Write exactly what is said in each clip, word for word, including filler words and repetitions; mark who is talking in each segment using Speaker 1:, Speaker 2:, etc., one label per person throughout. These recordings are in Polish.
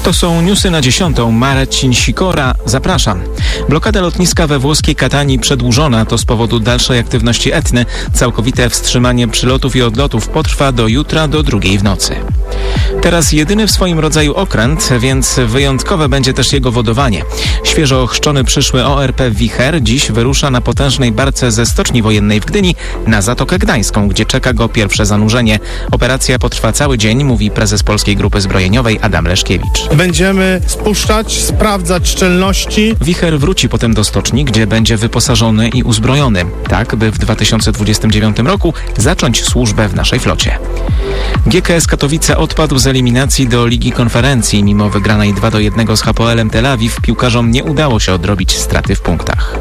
Speaker 1: To są newsy na dziesiątą. Marcin Sikora, zapraszam. Blokada lotniska we włoskiej Katanii przedłużona. To z powodu dalszej aktywności Etny. Całkowite wstrzymanie przylotów i odlotów potrwa do jutra do drugiej w nocy. Teraz jedyny w swoim rodzaju okręt, więc wyjątkowe będzie też jego wodowanie. Świeżo ochrzczony przyszły O R P Wicher dziś wyrusza na potężnej barce ze Stoczni Wojennej w Gdyni na Zatokę Gdańską, gdzie czeka go pierwsze zanurzenie. Operacja potrwa cały dzień, mówi prezes Polskiej Grupy Zbrojeniowej Adam Leszkiewicz.
Speaker 2: Będziemy spuszczać, sprawdzać szczelności.
Speaker 1: Wicher wróci potem do stoczni, gdzie będzie wyposażony i uzbrojony, tak by w dwa tysiące dwudziestym dziewiątym roku zacząć służbę w naszej flocie. G K S Katowice odpadł z eliminacji do Ligi Konferencji. Mimo wygranej dwa do jednego z Hapoelem Tel Awiw piłkarzom nie udało się odrobić straty w punktach.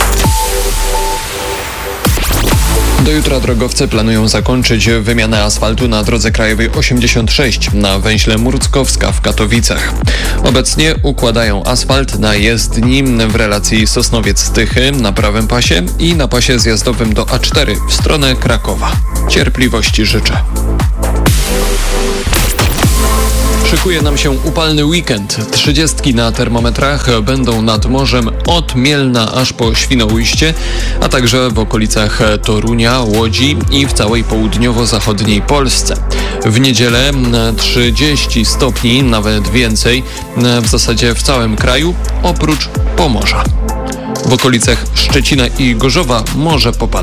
Speaker 3: Do jutra drogowcy planują zakończyć wymianę asfaltu na drodze krajowej osiemdziesiąt sześć na węźle Murckowska w Katowicach. Obecnie układają asfalt na jezdni w relacji Sosnowiec-Tychy na prawym pasie i na pasie zjazdowym do A cztery w stronę Krakowa. Cierpliwości życzę. Szykuje nam się upalny weekend. Trzydziestki na termometrach będą nad morzem od Mielna aż po Świnoujście, a także w okolicach Torunia, Łodzi i w całej południowo-zachodniej Polsce. W niedzielę trzydzieści stopni, nawet więcej, w zasadzie w całym kraju, oprócz Pomorza. W okolicach Szczecina i Gorzowa może popadać.